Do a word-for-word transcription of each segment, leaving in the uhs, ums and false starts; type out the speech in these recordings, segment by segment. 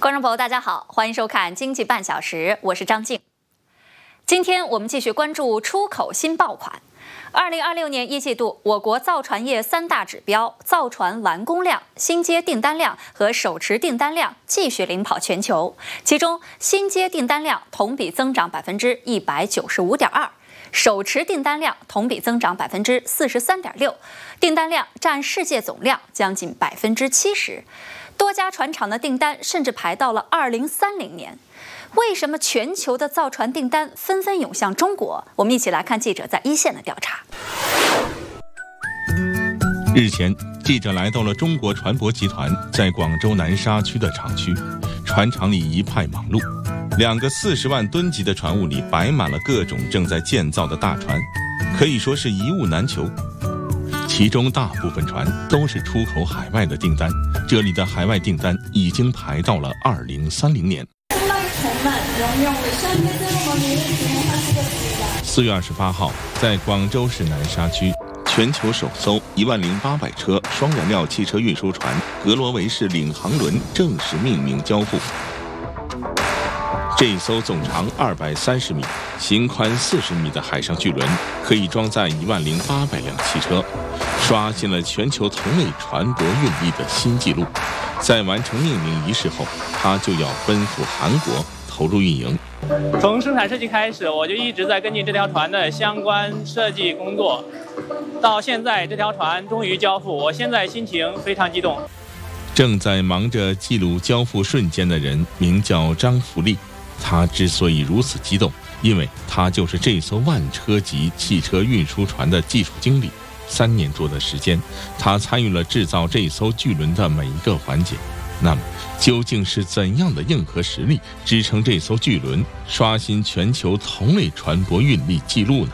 观众朋友，大家好，欢迎收看《经济半小时》，我是张静。今天我们继续关注出口新爆款。二零二六年一季度，我国造船业三大指标——造船完工量、新接订单量和手持订单量继续领跑全球。其中，新接订单量同比增长百分之一百九十五点二。手持订单量同比增长百分之四十三点六，订单量占世界总量将近百分之七十。多家船厂的订单甚至排到了二零三零年。为什么全球的造船订单纷纷涌向中国？我们一起来看记者在一线的调查。 日前，记者来到了中国船舶集团在广州南沙区的厂区，船厂里一派忙碌。两个四十万吨级的船坞里摆满了各种正在建造的大船，可以说是一物难求。其中大部分船都是出口海外的订单，这里的海外订单已经排到了二零三零年。四月二十八号，在广州市南沙区，全球首艘一万零八百车双燃料汽车运输船格罗维式领航轮正式命名交付。这艘总长二百三十米、行宽四十米的海上巨轮，可以装载一万零八百辆汽车，刷新了全球同类船舶运力的新纪录。在完成命名仪式后，它就要奔赴韩国投入运营。 从生产设计开始，我就一直在跟进这条船的相关设计工作，到现在这条船终于交付，我现在心情非常激动。 正在忙着记录交付瞬间的人名叫张福利。他之所以如此激动，因为他就是这艘万车级汽车运输船的技术经理。三年多的时间，他参与了制造这艘巨轮的每一个环节。那么，究竟是怎样的硬核实力支撑这艘巨轮刷新全球同类船舶运力记录呢？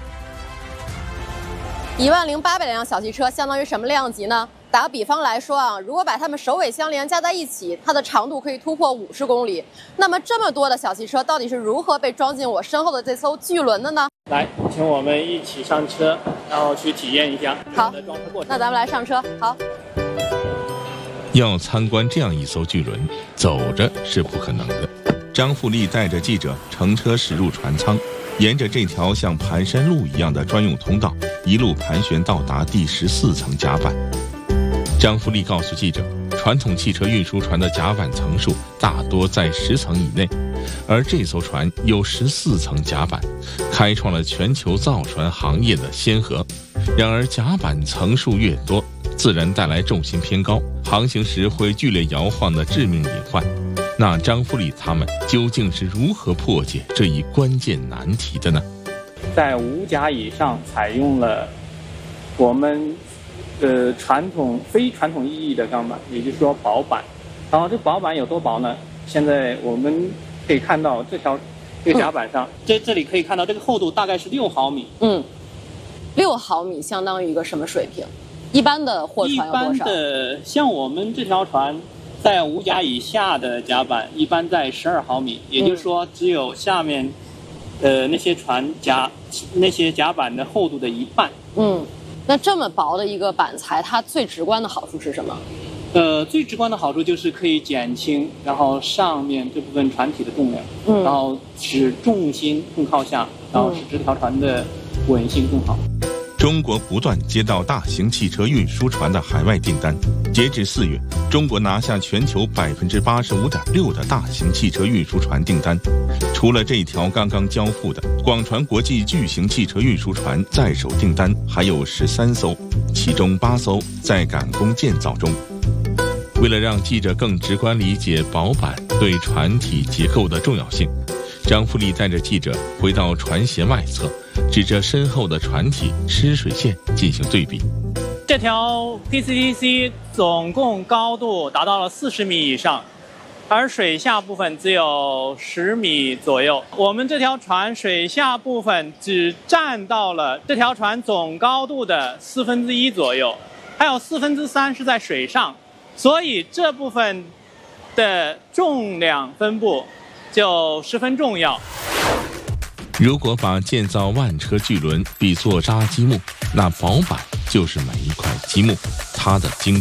一万零八百辆小汽车相当于什么量级呢？打个比方来说啊，如果把它们首尾相连加在一起，它的长度可以突破五十公里。那么这么多的小汽车到底是如何被装进我身后的这艘巨轮的呢？ 来，请我们一起上车，然后去体验一下好的装车过程。 那咱们来上车。好。 要参观这样一艘巨轮，走着是不可能的。张富利带着记者乘车驶入船舱，沿着这条像盘山路一样的专用通道，一路盘旋到达第十四层甲板。张富利告诉记者，传统汽车运输船的甲板层数大多在十层以内，而这艘船有十四层甲板，开创了全球造船行业的先河。然而甲板层数越多，自然带来重心偏高，航行时会剧烈摇晃的致命隐患。那张富利他们究竟是如何破解这一关键难题的呢？ 在五甲以上采用了我们呃传统非传统意义的钢板，也就是说薄板。然后这薄板有多薄呢？现在我们可以看到这条这个甲板上，这这里可以看到这个厚度大概是六毫米。 嗯，六毫米相当于一个什么水平？一般的货船有多少？ 一般的像我们这条船，在五甲以下的甲板一般在十二毫米，也就是说只有下面，呃那些船甲那些甲板的厚度的一半。 嗯，那这么薄的一个板材，它最直观的好处是什么？ 呃，最直观的好处就是可以减轻，然后上面这部分船体的重量， 嗯， 然后使重心更靠下，然后使这条船的稳性更好。 中国不断接到大型汽车运输船的海外订单，截至四月，中国拿下全球百分之八十五点六的大型汽车运输船订单。除了这条刚刚交付的广船国际巨型汽车运输船在手订单还有十三艘，其中八艘在赶工建造中。为了让记者更直观理解薄板对船体结构的重要性，张富利带着记者回到船舷外侧，指着身后的船体湿水线进行对比。 这条 P C T C 总共高度达到了四十米以上，而水下部分只有十米左右。我们这条船水下部分只占到了这条船总高度的四分之一左右，还有四分之三是在水上，所以这部分的重量分布就十分重要。 如果把建造万车巨轮比作扎积木，那薄板就是每一块积木，它的精